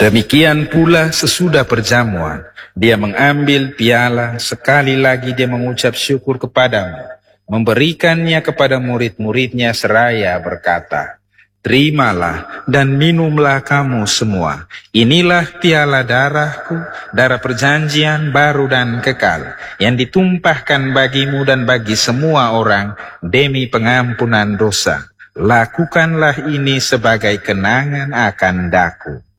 Demikian pula sesudah perjamuan, dia mengambil piala, sekali lagi dia mengucap syukur kepadamu, memberikannya kepada murid-muridnya seraya berkata, "Terimalah dan minumlah kamu semua. Inilah piala darahku, darah perjanjian baru dan kekal, yang ditumpahkan bagimu dan bagi semua orang demi pengampunan dosa. Lakukanlah ini sebagai kenangan akan daku."